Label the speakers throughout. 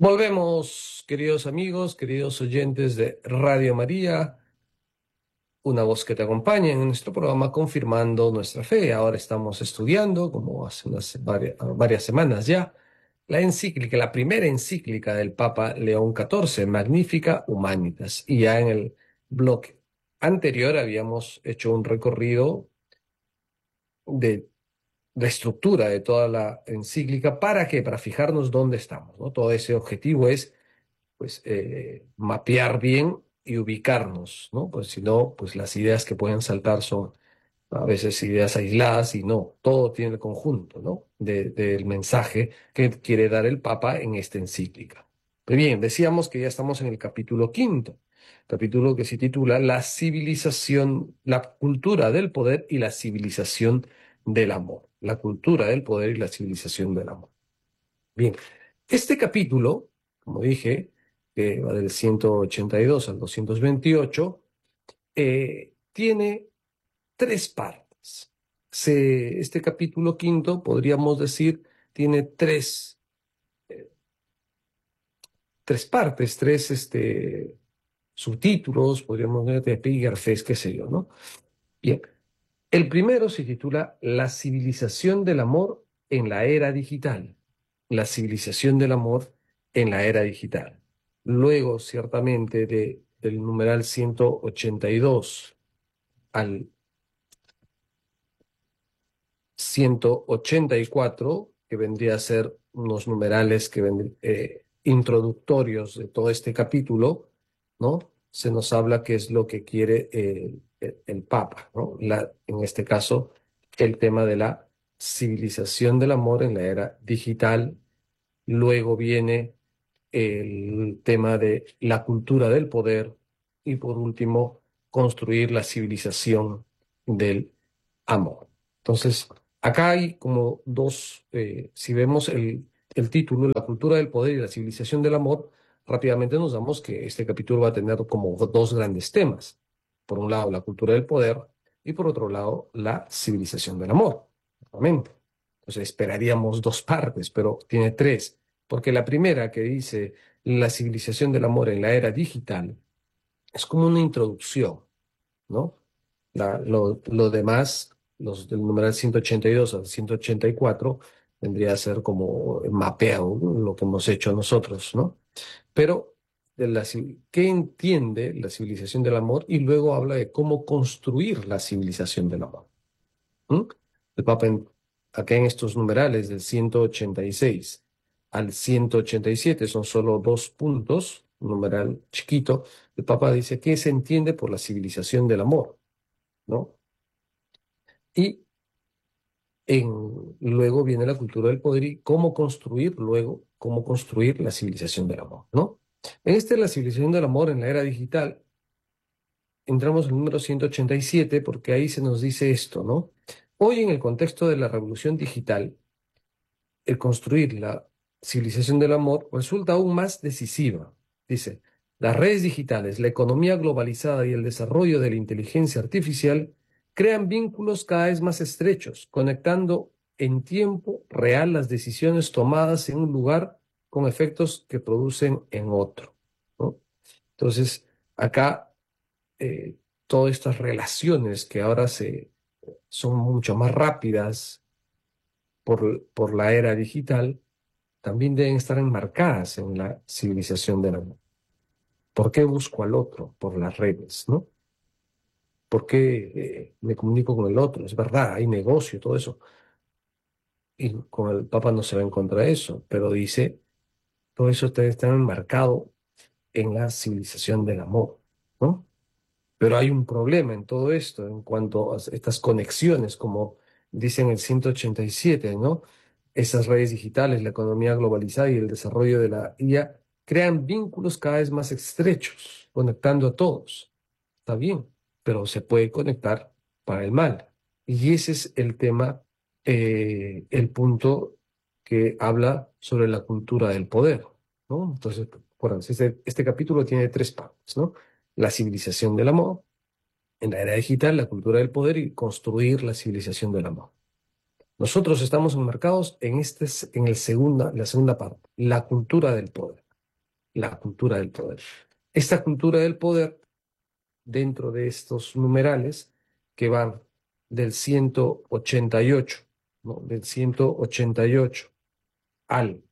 Speaker 1: Volvemos, queridos amigos, queridos oyentes de Radio María, una voz que te acompaña en nuestro programa Confirmando Nuestra Fe. Ahora estamos estudiando, como hace varias semanas ya, la encíclica, la primera encíclica del Papa León XIV, Magnificat Humanitas. Y ya en el bloque anterior habíamos hecho un recorrido de la estructura de toda la encíclica. ¿Para qué? Para fijarnos dónde estamos, ¿no? Todo ese objetivo es mapear bien y ubicarnos, ¿no? Pues si no, pues las ideas que pueden saltar son a veces ideas aisladas y no, todo tiene el conjunto, ¿no? Del mensaje que quiere dar el Papa en esta encíclica. Pues bien, decíamos que ya estamos en el capítulo quinto, capítulo que se titula La civilización, la cultura del poder y la civilización del amor. La cultura del poder y la civilización del amor. Bien, este capítulo, como dije, que va del 182 al 228, tiene tres partes. Este capítulo quinto, podríamos decir, tiene tres partes, subtítulos, podríamos ver de epígrafes, qué sé yo, ¿no? Bien, el primero se titula La civilización del amor en la era digital. La civilización del amor en la era digital. Luego, ciertamente, del numeral 182 al 184, que vendría a ser unos numerales introductorios de todo este capítulo, ¿no? Se nos habla qué es lo que quiere el Papa, ¿no? En este caso, el tema de la civilización del amor en la era digital. Luego viene el tema de la cultura del poder y por último, construir la civilización del amor. Entonces, acá hay como si vemos el título, la cultura del poder y la civilización del amor, rápidamente nos damos que este capítulo va a tener como dos grandes temas. Por un lado, la cultura del poder y por otro lado, la civilización del amor. Nuevamente. Entonces, esperaríamos dos partes, pero tiene tres. Porque la primera que dice la civilización del amor en la era digital es como una introducción, ¿no? Lo demás, los del numeral 182 al 184, vendría a ser como mapeo, ¿no? Lo que hemos hecho nosotros, ¿no? Pero, ¿qué entiende la civilización del amor? Y luego habla de cómo construir la civilización del amor. ¿Mm? El Papa, acá en estos numerales del 186 al 187, son solo dos puntos, un numeral chiquito. El Papa dice, ¿qué se entiende por la civilización del amor? ¿No? Y luego viene la cultura del poder y cómo construir la civilización del amor, ¿no? En la civilización del amor en la era digital, entramos al número 187 porque ahí se nos dice esto, ¿no? Hoy en el contexto de la revolución digital, el construir la civilización del amor resulta aún más decisiva. Dice, las redes digitales, la economía globalizada y el desarrollo de la inteligencia artificial crean vínculos cada vez más estrechos, conectando en tiempo real las decisiones tomadas en un lugar con efectos que producen en otro, ¿no? Entonces, acá eh, todas estas relaciones que ahora son mucho más rápidas por la era digital, también deben estar enmarcadas en la civilización del amor. ¿Por qué busco al otro? Por las redes, ¿no? ¿Por qué me comunico con el otro? Es verdad, hay negocio, todo eso. Y con el Papa no se va en contra de eso, pero dice, todo eso debe estar enmarcado en la civilización del amor, ¿no? Pero hay un problema en todo esto en cuanto a estas conexiones, como dicen el 187, ¿no? Esas redes digitales, la economía globalizada y el desarrollo de la IA crean vínculos cada vez más estrechos, conectando a todos. Está bien, pero se puede conectar para el mal. Y ese es el tema, el punto que habla sobre la cultura del poder, ¿no? Entonces, acuérdense, este capítulo tiene tres partes, ¿no? La civilización del amor, en la era digital, la cultura del poder y construir la civilización del amor. Nosotros estamos enmarcados en la segunda parte, la cultura del poder. la cultura del poder. Esta cultura del poder, dentro de estos numerales que van del 188, ¿no? Del 188 al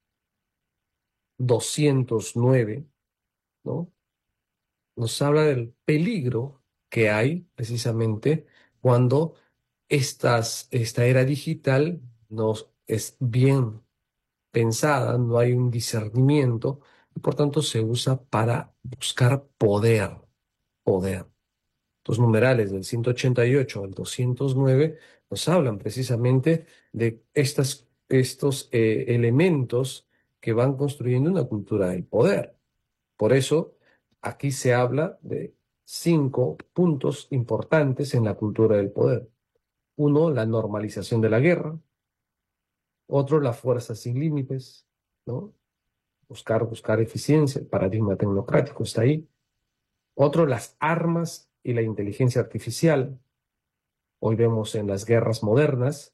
Speaker 1: 209, ¿no? Nos habla del peligro que hay precisamente cuando esta era digital no es bien pensada, no hay un discernimiento y por tanto se usa para buscar poder. Los numerales del 188 al 209 nos hablan precisamente de estos elementos que van construyendo una cultura del poder. Por eso, aquí se habla de 5 puntos importantes en la cultura del poder. Uno, la normalización de la guerra. Otro, la fuerza sin límites, ¿no? Buscar eficiencia, el paradigma tecnocrático está ahí. Otro, las armas y la inteligencia artificial. Hoy vemos en las guerras modernas,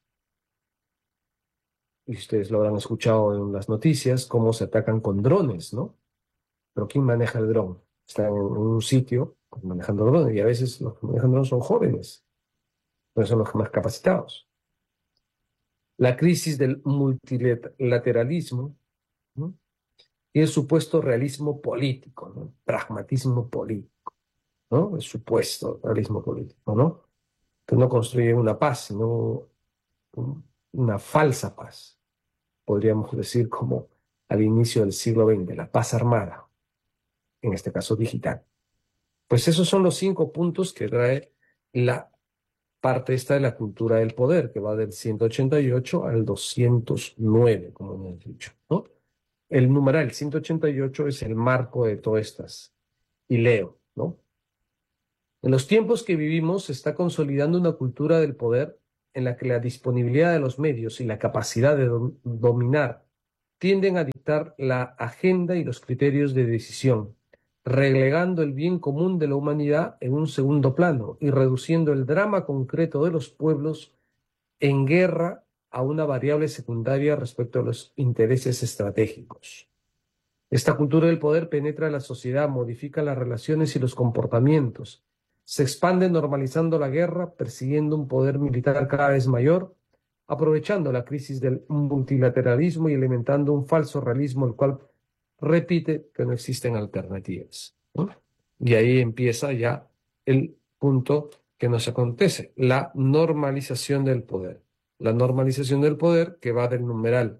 Speaker 1: y ustedes lo habrán escuchado en las noticias, cómo se atacan con drones, ¿no? Pero ¿quién maneja el dron? Están en un sitio pues, manejando drones y a veces los que manejan drones son jóvenes, pero son los más capacitados. La crisis del multilateralismo, ¿no? Y el supuesto realismo político, ¿no? Pragmatismo político, ¿no? El supuesto realismo político, ¿no? Que no construye una paz, sino una falsa paz, podríamos decir como al inicio del siglo XX, la paz armada, en este caso digital. Pues esos son los 5 puntos que trae la parte esta de la cultura del poder, que va del 188 al 209, como hemos dicho, ¿no? El numeral 188 es el marco de todas estas. Y leo, ¿no? En los tiempos que vivimos se está consolidando una cultura del poder en la que la disponibilidad de los medios y la capacidad de dominar tienden a dictar la agenda y los criterios de decisión, relegando el bien común de la humanidad en un segundo plano y reduciendo el drama concreto de los pueblos en guerra a una variable secundaria respecto a los intereses estratégicos. Esta cultura del poder penetra la sociedad, modifica las relaciones y los comportamientos, se expande normalizando la guerra, persiguiendo un poder militar cada vez mayor, aprovechando la crisis del multilateralismo y alimentando un falso realismo, el cual repite que no existen alternativas, ¿no? Y ahí empieza ya el punto que nos acontece, la normalización del poder. La normalización del poder que va del numeral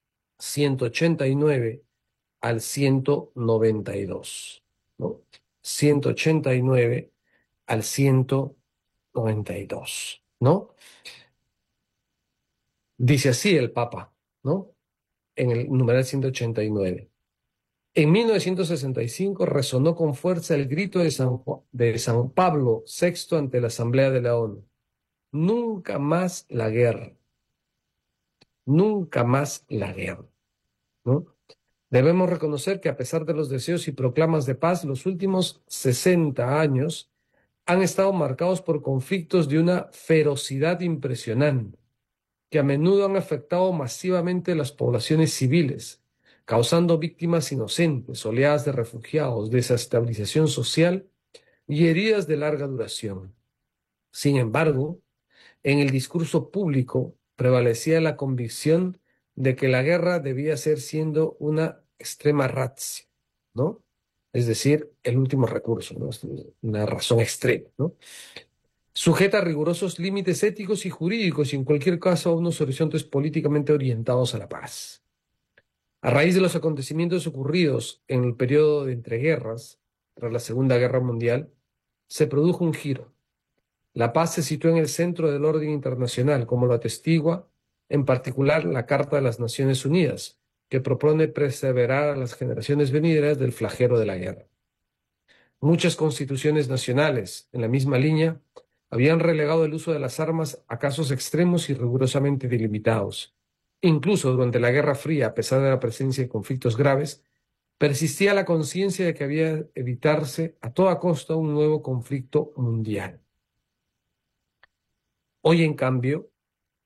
Speaker 1: 189 al 192, ¿no? 189 al 192, ¿no? Dice así el Papa, ¿no? En el numeral 189. En 1965 resonó con fuerza el grito de San Pablo VI ante la Asamblea de la ONU. Nunca más la guerra. Nunca más la guerra, ¿no? Debemos reconocer que a pesar de los deseos y proclamas de paz, los últimos 60 años han estado marcados por conflictos de una ferocidad impresionante, que a menudo han afectado masivamente las poblaciones civiles, causando víctimas inocentes, oleadas de refugiados, desestabilización social y heridas de larga duración. Sin embargo, en el discurso público prevalecía la convicción de que la guerra debía ser siendo una extrema ratio, ¿no? Es decir, el último recurso, ¿no? Es una razón extrema, ¿no? Sujeta a rigurosos límites éticos y jurídicos y en cualquier caso a unos horizontes políticamente orientados a la paz. A raíz de los acontecimientos ocurridos en el periodo de entreguerras, tras la Segunda Guerra Mundial, se produjo un giro. La paz se situó en el centro del orden internacional, como lo atestigua, en particular, la Carta de las Naciones Unidas, que propone perseverar a las generaciones venideras del flagelo de la guerra. Muchas constituciones nacionales, en la misma línea, habían relegado el uso de las armas a casos extremos y rigurosamente delimitados. Incluso durante la Guerra Fría, a pesar de la presencia de conflictos graves, persistía la conciencia de que había de evitarse a toda costa un nuevo conflicto mundial. Hoy, en cambio,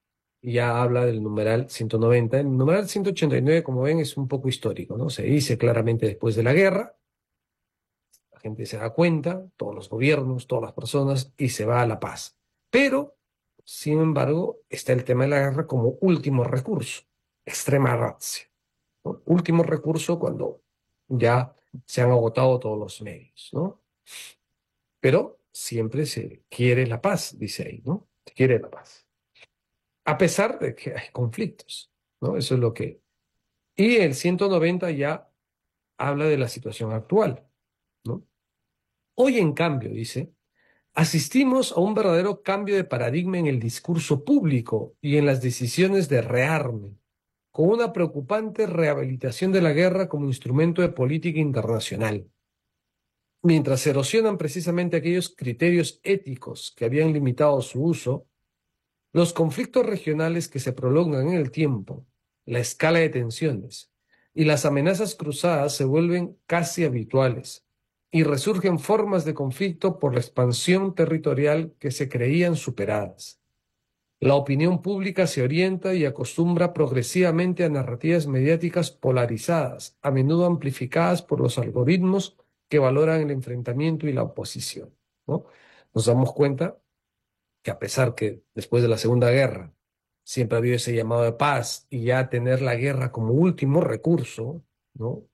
Speaker 1: ya habla del numeral 190. El numeral 189, como ven, es un poco histórico, ¿no? Se dice claramente después de la guerra, la gente se da cuenta, todos los gobiernos, todas las personas, y se va a la paz. Pero, sin embargo, está el tema de la guerra como último recurso, extrema ratio, ¿no? Último recurso cuando ya se han agotado todos los medios, ¿no? Pero siempre se quiere la paz, dice ahí, ¿no? Se quiere la paz. A pesar de que hay conflictos, ¿no? Eso es lo que... Y el 190 ya habla de la situación actual, ¿no? Hoy, en cambio, dice, asistimos a un verdadero cambio de paradigma en el discurso público y en las decisiones de rearme, con una preocupante rehabilitación de la guerra como instrumento de política internacional, mientras se erosionan precisamente aquellos criterios éticos que habían limitado su uso. Los conflictos regionales que se prolongan en el tiempo, la escala de tensiones y las amenazas cruzadas se vuelven casi habituales y resurgen formas de conflicto por la expansión territorial que se creían superadas. La opinión pública se orienta y acostumbra progresivamente a narrativas mediáticas polarizadas, a menudo amplificadas por los algoritmos que valoran el enfrentamiento y la oposición, ¿no? Nos damos cuenta que, a pesar que después de la Segunda Guerra siempre ha habido ese llamado de paz y ya tener la guerra como último recurso, ¿no?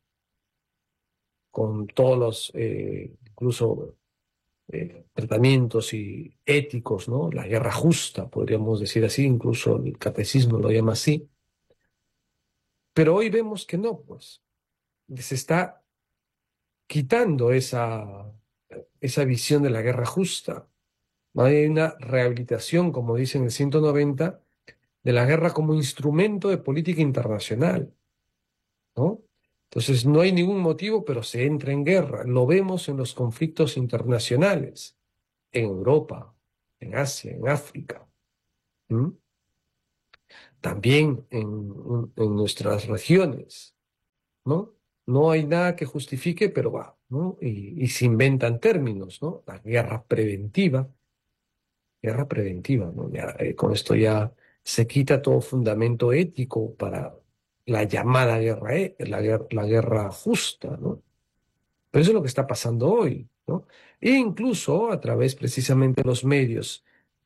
Speaker 1: Con todos los incluso tratamientos y éticos, ¿no? La guerra justa, podríamos decir así, incluso el catecismo lo llama así. Pero hoy vemos que no, pues se está quitando esa visión de la guerra justa. ¿No? Hay una rehabilitación, como dice en el 190, de la guerra como instrumento de política internacional, ¿no? Entonces no hay ningún motivo, pero se entra en guerra. Lo vemos en los conflictos internacionales, en Europa, en Asia, en África, ¿m? También en nuestras regiones, ¿no? No hay nada que justifique, pero va, ¿no? Y se inventan términos, ¿no? La guerra preventiva, ¿no? Ya, con esto ya se quita todo fundamento ético para la llamada guerra, la guerra justa, ¿no? Pero eso es lo que está pasando hoy, ¿no? E incluso a través precisamente de los medios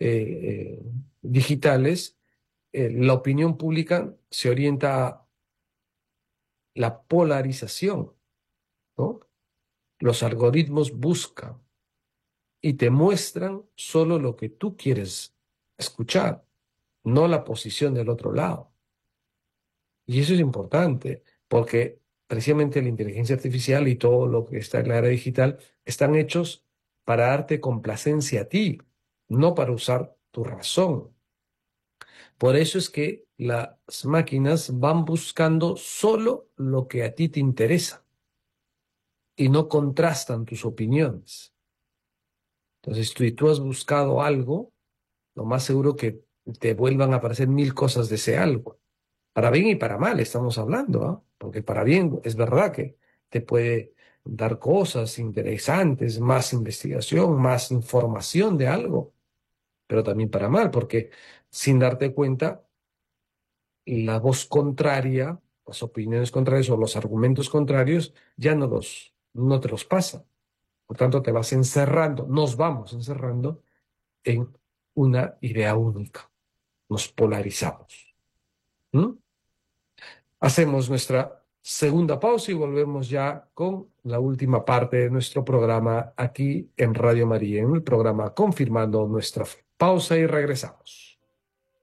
Speaker 1: digitales, la opinión pública se orienta a la polarización, ¿no? Los algoritmos buscan y te muestran solo lo que tú quieres escuchar, no la posición del otro lado. Y eso es importante, porque precisamente la inteligencia artificial y todo lo que está en la era digital están hechos para darte complacencia a ti, no para usar tu razón. Por eso es que las máquinas van buscando solo lo que a ti te interesa y no contrastan tus opiniones. Entonces, tú has buscado algo, lo más seguro que te vuelvan a aparecer mil cosas de ese algo. Para bien y para mal estamos hablando, ¿ah? Porque para bien es verdad que te puede dar cosas interesantes, más investigación, más información de algo, pero también para mal, porque sin darte cuenta, la voz contraria, las opiniones contrarias o los argumentos contrarios ya no te los pasa. Por tanto, te vas encerrando, nos vamos encerrando en una idea única. Nos polarizamos. ¿Mm? Hacemos nuestra segunda pausa y volvemos ya con la última parte de nuestro programa aquí en Radio María, en el programa Confirmando Nuestra Fe. Pausa y regresamos.